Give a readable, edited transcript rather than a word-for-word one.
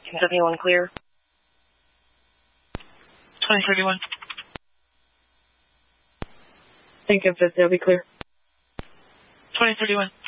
71 clear. 2031. Think of it, they'll be clear. 2031.